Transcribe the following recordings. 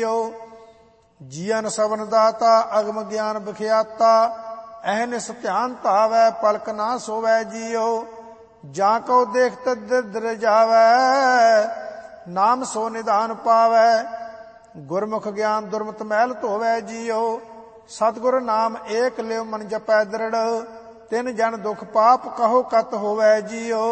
JIO. ਜੀਵਨ seven ਦਾਤਾ ਅਗਮ ਗਿਆਨ ਬਖਿਆਤਾ, ਅਹਨਿਸ ਧਿਆਨ ਧਾਵੈ ਪਲਕ ਨਾ ਸੋਵੈ ਜੀਓ। ਜਾਂ ਕਉ ਦੇਖਤ ਦਿਰ ਜਾਵੈ, ਨਾਮ ਸੋ ਨਿਧਾਨ ਪਾਵੈ। ਗੁਰਮੁਖ ਗਿਆਨ ਦੁਰਮਤ ਮਹਿਲ ਧੋਵੈ ਜੀਓ। ਸਤਿਗੁਰ ਨਾਮ ਏਕ ਲਿਵ ਮਨ ਜਪੈ ਦ੍ਰਿੜ, ਤਿਨ ਜਨ ਦੁਖ ਪਾਪ ਕਹੋ ਕਤ ਹੋਵੈ ਜੀਓ।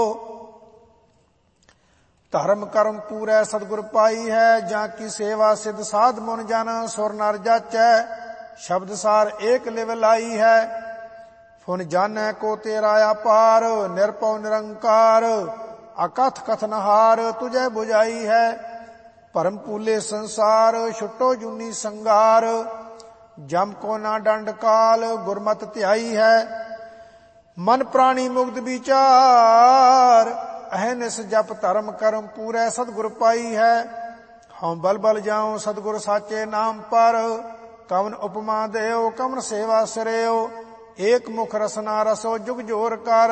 ਧਰਮ ਕਰਮ ਪੂਰੈ ਸਤਿਗੁਰ ਪਾਈ ਹੈ, ਜਾਂ ਕੀ ਸੇਵਾ ਸਿਧ ਸਾਧ ਮੁਨ ਜਨ ਸੁਰ ਨਰ ਜਾਚੈ। ਸ਼ਬਦ ਸਾਰ ਏਕ ਲਿਵ ਲਾਈ ਹੈ, ਫੁਨ ਜਾਣੈ ਕੋ ਤੇਰਾ ਆਪਾਰ। ਨਿਰਭਉ ਨਿਰੰਕਾਰ ਅਕਥ ਕਥਨਹਾਰ, ਤੁਝੈ ਬੁਝਾਈ ਹੈ। ਭਰਮ ਪੂਲੇ ਸੰਸਾਰ ਛੁਟੋ ਜੂਨੀ ਸੰਗਾਰ, ਜਮ ਕੋ ਨਾ ਡੰਡ ਕਾਲ ਗੁਰਮਤਿ ਧਿਆਈ ਹੈ। ਮਨ ਪ੍ਰਾਣੀ ਮੁਕਤ ਵਿਚਾਰ, ਅਹਨਿਸ ਜਪ ਧਰਮ ਕਰਮ ਪੂਰੈ ਸਤਿਗੁਰ ਪਾਈ ਹੈ। ਹਉ ਬਲ ਬਲ ਜਾਉ ਸਤਿਗੁਰ ਸਾਚੇ ਨਾਮ ਪਰ, ਕਵਨ ਉਪਮਾ ਦੇਉ ਕਵਨ ਸੇਵਾ ਸਿਰਿਓ। ਏਕ ਮੁਖ ਰਸਨਾ ਰਸੋ ਜੁਗ ਜੋਰ ਕਰ,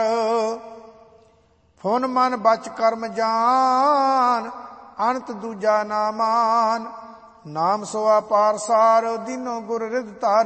ਫੁਨ ਮਨ ਬਚ ਕਰਮ ਜਾਨ। ਅਨੰਤ ਦੂਜਾ ਨਾ ਮਾਨ, ਨਾਮ ਸੋ ਅਪਾਰ ਸਾਰ ਦੀਨੋ ਗੁਰ ਰਿਦ ਧਰ।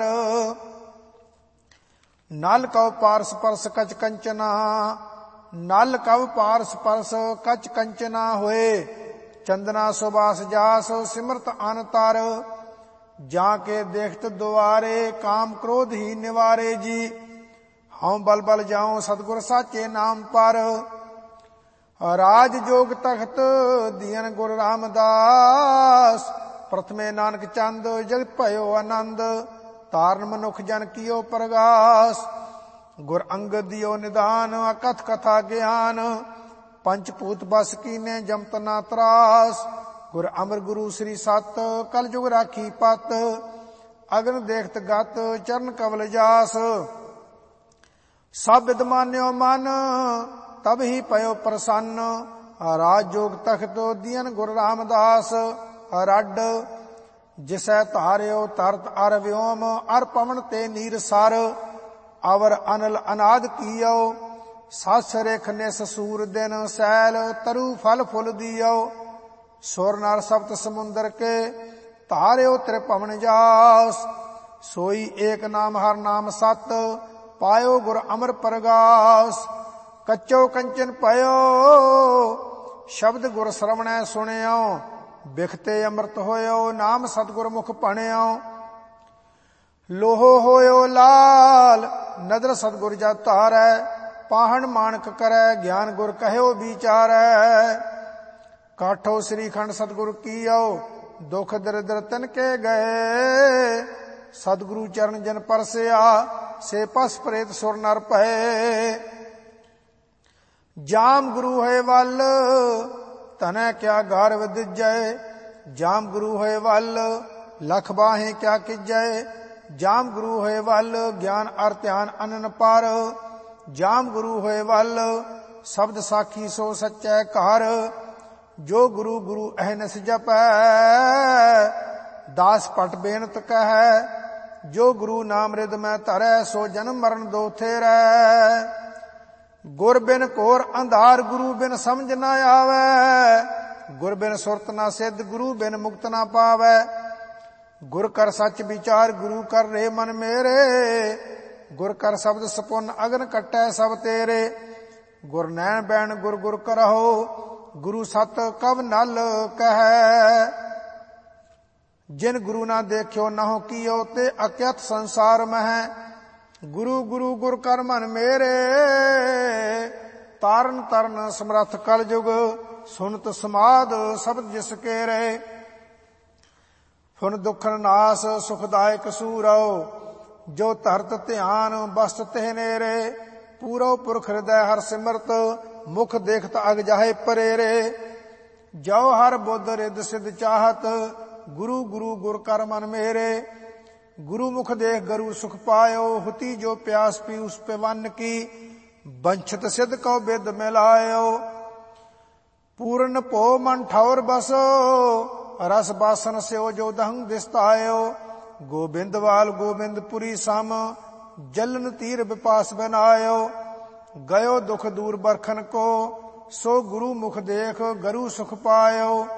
ਨਲ ਕਉ ਪਾਰਸ ਪਰਸ ਕਚ ਕੰਚਨਾ, ਨਲ ਕਉ ਪਾਰਸ ਪਰਸ ਕਚ ਕੰਚਨਾ ਹੋਏ। ਚੰਦਨਾ ਸੁਬਾਸ ਜਾਸ ਸਿਮਰਤ ਅਨ ਤਰ, ਜਾਂ ਕੇ ਦੇਖਤ ਦੁਆਰੇ ਕਾਮ ਕ੍ਰੋਧ ਹੀ ਨਿਵਾਰੇ ਜੀ। ਹਉ ਬਲ ਬਲ ਜਾਉ ਸਤਿਗੁਰ ਸਾਚੇ ਨਾਮ ਪਰ, ਰਾਜ ਜੋਗ ਤਖਤ ਦੀਨ ਗੁਰ ਰਾਮਦਾਸ। ਪ੍ਰਥਮੇ ਨਾਨਕ ਚੰਦ ਜਗਤ ਭਇਓ ਆਨੰਦ, ਤਾਰਨ ਮਨੁੱਖ ਜਨ ਕੀਓ ਪ੍ਰਗਾਸ। ਗੁਰ ਅੰਗਦ ਦਿਓ ਨਿਦਾਨ ਅਕਥ ਕਥਾ ਗਿਆਨ, ਪੰਚ ਭੂਤ ਬਸ ਕੀਨੇ ਜਮਤ ਨਾ ਤਰਾਸ। ਗੁਰ ਅਮਰ ਗੁਰੂ ਸ੍ਰੀ ਸਤ ਕਲ ਜੁਗ ਰਾਖੀ ਪਤ, ਅਗਨ ਦੇਖਤ ਗਤ ਚਰਨ ਕਵਲ ਜਾਸ। ਸਭ ਵਿਦ ਮਾਨਿਓ ਮਨ ਤਬ ਹੀ ਪਇਓ ਪ੍ਰਸੰਨ, ਰਾਜ ਜੋਗ ਤਖਤ ਦੀਨ ਗੁਰ ਰਾਮਦਾਸ। ਰੱਡ ਜਿਸੈ ਧਾਰਿਓ ਤਰਤ ਅਰ ਵਿਓਮ, ਅਰ ਪਵਨ ਤੇ ਨੀਰ ਸਰ। ਅਵਰ ਅਨਲ ਅਨਾਦ ਕੀਓ, ਸਸ ਰੇਖ ਨਿਸ ਸੂਰ ਦਿਨ ਸੈਲ। ਤਰੁ ਫਲ ਫੁੱਲ ਦੀਓ, ਸੁਰ ਨਰ ਸਪਤ ਸਮੁੰਦਰ ਕੇ। ਧਾਰਿਓ ਤ੍ਰਿਭਵਨ ਜਾਸ, ਸੋਈ ਏਕ ਨਾਮ ਹਰ ਨਾਮ ਸਤ। ਪਾਇਓ ਗੁਰ ਅਮਰ ਪ੍ਰਗਾਸ, ਕੱਚੋ ਕੰਚਨ ਪਇਓ। ਸ਼ਬਦ ਗੁਰ ਸਰਵਣੈ ਸੁਣਿਓ, ਬਿਖਤੇ ਅੰਮ੍ਰਿਤ ਹੋਇਓ। ਨਾਮ ਸਤਿਗੁਰ ਮੁਖ ਭਣਿਓ, ਲੋਹੋ ਹੋਇਓ ਲਾਲ। ਨਦਰ ਸਤਿਗੁਰ ਜਦ ਧਾਰੈ, ਪਾਹਣ ਮਾਣਕ ਕਰੈ। ਗਿਆਨ ਗੁਰ ਕਹਿਓ ਵਿਚਾਰੈ, ਕਾਠੋ ਸ੍ਰੀ ਖੰਡ ਸਤਿਗੁਰ ਕੀਓ। ਦੁਖ ਦਰਿਦ੍ਰ ਤਿਨ ਕੇ ਗਏ, ਸਤਿਗੁਰੂ ਚਰਨ ਜਨ ਪਰਸਿਆ। ਸੇ ਪਸ ਪ੍ਰੇਤ ਸੁਰ ਨਰ ਭਏ, ਜਾਮ ਗੁਰੂ ਹੈ ਵੱਲ ਤਨੈ ਕਿਆ ਗਾਰ ਵਿਦਿਜੈ। ਜਾਮ ਗੁਰੂ ਹੈ ਵੱਲ ਲਖ ਬਾਹੇ ਕਿਆ ਕੀਜੈ। ਜਾਮ ਗੁਰੂ ਹੋਏ ਵੱਲ ਗਿਆਨ ਅਰ ਧਿਆਨ ਅਨਨ ਪਰ। ਜਾਮ ਗੁਰੂ ਹੋਏ ਵੱਲ ਸ਼ਬਦ ਸਾਖੀ ਸੋ ਸੱਚੈ ਘਰ। ਜੋ ਗੁਰੂ ਗੁਰੂ ਅਹਨਿਸ ਜਪੈ, ਦਾਸ ਪਟ ਬੇਨਤ ਕਹੈ। ਜੋ ਗੁਰੂ ਨਾਮ ਰਿਦ ਮੈਂ ਧਰੈ, ਸੋ ਜਨਮ ਮਰਨ ਦੋ ਥੇਰੈ। ਗੁਰ ਬਿਨ ਘੋਰ ਅੰਧਾਰ, ਗੁਰੂ ਬਿਨ ਸਮਝ ਨਾ ਆਵੈ। ਗੁਰ ਬਿਨ ਸੁਰਤ ਨਾ ਸਿੱਧ, ਗੁਰੂ ਬਿਨ ਮੁਕਤ ਨਾ ਪਾਵੈ। ਗੁਰ ਕਰ ਸੱਚ ਵਿਚਾਰ, ਗੁਰੂ ਕਰ ਰੇ ਮਨ ਮੇਰੇ। ਗੁਰ ਕਰ ਸ਼ਬਦ ਸਪੁੰਨ, ਅਗਨ ਕੱਟੈ ਸਭ ਤੇਰੇ। ਗੁਰ ਨੈਣ ਬੈਣ ਗੁਰ ਗੁਰ ਕਰਹੁ, ਗੁਰੂ ਸਤ ਕਬ ਨਲ ਕਹੈ। ਜਿਨ ਗੁਰੂ ਨਾ ਦੇਖਿਓ ਨਹੁ ਕੀਓ, ਤੇ ਅਕਿਅਥ ਸੰਸਾਰ ਮਹਿ। ਗੁਰੂ ਗੁਰੂ ਗੁਰ ਕਰ ਮਨ ਮੇਰੇ, ਤਾਰਨ ਤਰਨ ਸਮਰੱਥ ਕਲ ਜੁਗ। ਸੁਨਤ ਸਮਾਦ ਸ਼ਬਦ ਜਿਸ ਕੇ ਰਹੇ, ਫੁਨ ਦੁਖਨ ਨਾਸ ਸੁਖਦਾਇਕ ਸੂਰਉ। ਜੋ ਧਰਤ ਧਿਆਨ ਬਸਤ ਤਿਹ ਨੇਰੇ। ਪੂਰੋ ਪੁਰਖ ਹਿਰਦੈ ਹਰ ਸਿਮਰਤ, ਮੁਖ ਦੇਖਤ ਅਗ ਜਾਹੇ ਪਰੇਰੇ। ਜੋ ਹਰ ਬੁੱਧ ਰਿਦ ਸਿਧ ਚਾਹਤ, ਗੁਰੂ ਗੁਰੂ ਗੁਰ ਕਰ ਮਨ ਮੇਰੇ। ਗੁਰੂ ਮੁਖ ਦੇਖ ਗਰੂ ਸੁਖ ਪਾਇਓ, ਹੁਤੀ ਜੋ ਪਿਆਸ ਪੀਊਸ ਪਿਵੰਨ ਕੀ। ਬੰਛਤ ਸਿਧ ਕਉ ਬਿਦ ਮਿਲਾਇਓ, ਪੂਰਨ ਭੋ ਮਨ ਠੌਰ ਬਸੋ। ਰਸ ਬਾਸਨ ਸਿਓ ਜੋ ਦਹੰ ਦਿਸਤਾਇਓ। ਗੋਬਿੰਦਵਾਲ ਗੋਬਿੰਦਪੁਰੀ ਸਮ, ਜਲਨ ਤੀਰ ਵਿਪਾਸ ਬਨਾਇਓ। ਗਇਓ ਦੁਖ ਦੂਰ ਬਰਖਨ ਕੋ, ਸੋ ਗੁਰੂ ਮੁਖ ਦੇਖ ਗਰੂ ਸੁਖ ਪਾਇਓ।